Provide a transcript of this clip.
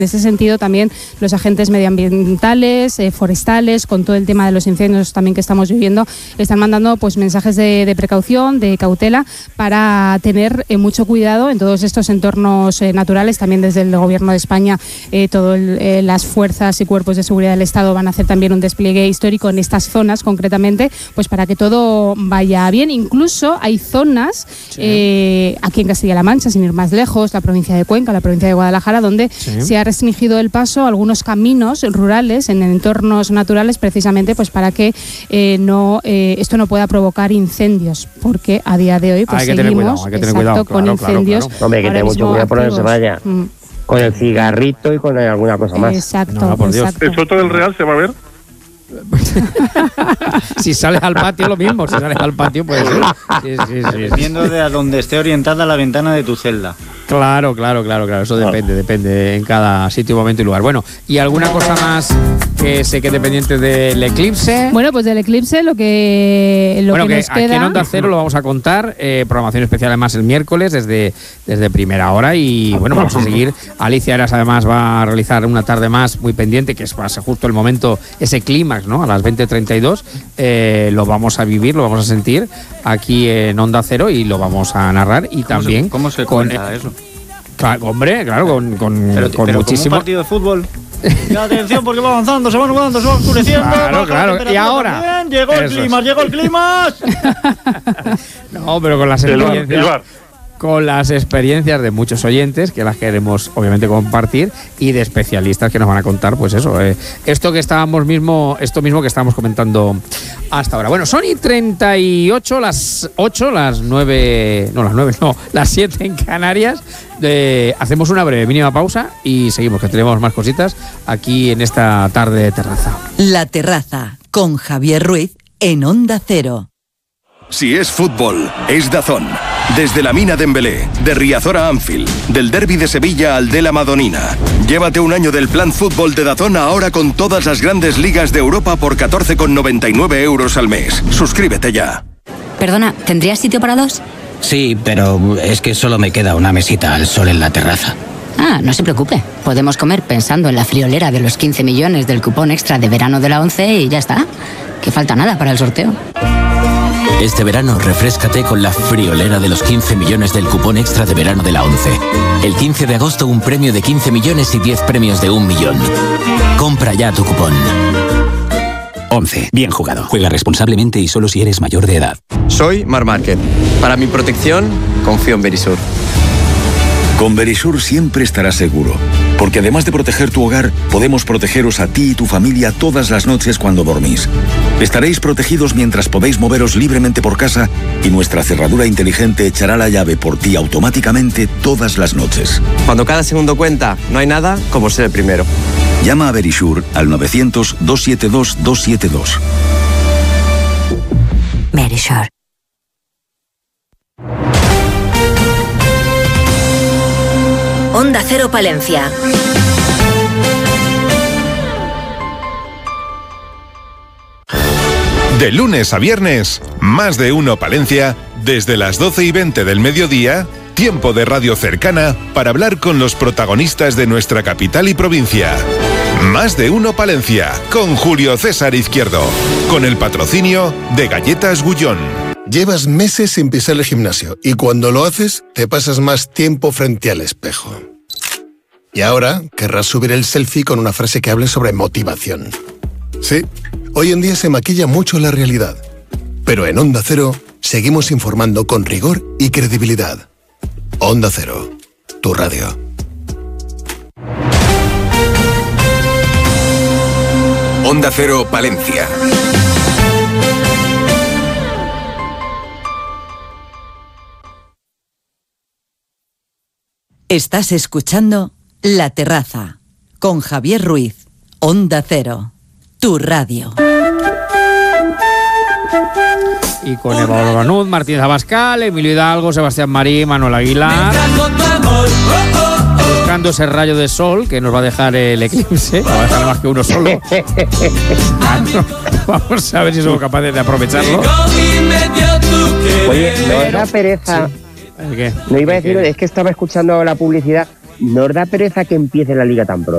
En ese sentido, también los agentes medioambientales, forestales, con todo el tema de los incendios también que estamos viviendo, están mandando pues mensajes de precaución, de cautela, para tener mucho cuidado en todos estos entornos naturales. También desde el Gobierno de España, las fuerzas y cuerpos de seguridad del Estado van a hacer también un despliegue histórico en estas zonas, concretamente, pues para que todo vaya bien. Incluso hay zonas, aquí en Castilla-La Mancha, sin ir más lejos, la provincia de Cuenca, la provincia de Guadalajara, donde se ha restringido el paso a algunos caminos rurales en entornos naturales, precisamente pues para que esto no pueda provocar incendios, porque a día de hoy pues seguimos con incendios. Claro. Hombre, que tenga mucho cuidado por donde se vaya. Con el cigarrito y con alguna cosa más. Exacto. ¿El Soto del Real se va a ver? Si sales al patio, lo mismo. Si sales al patio, puede ser. Sí. Dependiendo de a donde esté orientada la ventana de tu celda. Claro. Eso depende en cada sitio, momento y lugar. Bueno, ¿y alguna cosa más que se quede pendiente del eclipse? Bueno, pues del eclipse lo que nos queda... Aquí en Onda Cero lo vamos a contar. Programación especial además el miércoles desde primera hora. Y bueno, vamos a seguir. Alicia Eras además va a realizar una tarde más muy pendiente, que es justo el momento, ese clímax, ¿no? A las 20:32 lo vamos a vivir, lo vamos a sentir aquí en Onda Cero y lo vamos a narrar. Y también ¿Cómo se cuenta eso? Claro, con pero muchísimo... ¿como un partido de fútbol? Y atención, porque va avanzando, se va nublando, se va oscureciendo. Claro. Y ahora llegó el clima. No, pero con las experiencias... Con las experiencias de muchos oyentes, que las queremos obviamente compartir, y de especialistas que nos van a contar, pues eso, esto mismo que estábamos comentando hasta ahora. Bueno, son y 38, las 7 en Canarias. Hacemos una breve mínima pausa y seguimos, que tenemos más cositas aquí en esta tarde de terraza. La Terraza, con Javier Ruiz, en Onda Cero. Si es fútbol, es DAZN. Desde la Mina Dembélé, de Riazor a Anfield, del derbi de Sevilla al de la Madonina. Llévate un año del plan fútbol de DAZN ahora con todas las grandes ligas de Europa por 14,99 euros al mes. Suscríbete ya. Perdona, ¿tendrías sitio para dos? Sí, pero es que solo me queda una mesita al sol en la terraza. Ah, no se preocupe. Podemos comer pensando en la friolera de los 15 millones del cupón extra de verano de la 11 y ya está. Que falta nada para el sorteo. Este verano refréscate con la friolera de los 15 millones del cupón extra de verano de la 11. El 15 de agosto un premio de 15 millones y 10 premios de 1 millón. Compra ya tu cupón. 11. Bien jugado. Juega responsablemente y solo si eres mayor de edad. Soy Marc Márquez. Para mi protección, confío en Verisur. Con Verisur siempre estarás seguro, porque además de proteger tu hogar, podemos protegeros a ti y tu familia todas las noches cuando dormís. Estaréis protegidos mientras podéis moveros libremente por casa y nuestra cerradura inteligente echará la llave por ti automáticamente todas las noches. Cuando cada segundo cuenta, no hay nada como ser el primero. Llama a Verisur al 900-272-272. Verisur. Onda Cero Palencia. De lunes a viernes, Más de Uno Palencia, desde las 12:20 del mediodía, tiempo de radio cercana para hablar con los protagonistas de nuestra capital y provincia. Más de Uno Palencia, con Julio César Izquierdo, con el patrocinio de Galletas Gullón. Llevas meses sin pisar el gimnasio y cuando lo haces te pasas más tiempo frente al espejo. Y ahora querrás subir el selfie con una frase que hable sobre motivación. Sí, hoy en día se maquilla mucho la realidad, pero en Onda Cero seguimos informando con rigor y credibilidad. Onda Cero, tu radio. Onda Cero Palencia. Estás escuchando La Terraza, con Javier Ruiz, Onda Cero, tu radio. Y con Eva Orbanuz, Martínez Abascal, Emilio Hidalgo, Sebastián Marí, Manuel Aguilar. Buscando ese rayo de sol que nos va a dejar el eclipse. No va a dejar más que uno solo. Vamos a ver si somos capaces de aprovecharlo. Oye, nos da pereza. Sí. ¿Qué? No iba a decir, es que estaba escuchando la publicidad. ¿Nos da pereza que empiece la liga tan pronto?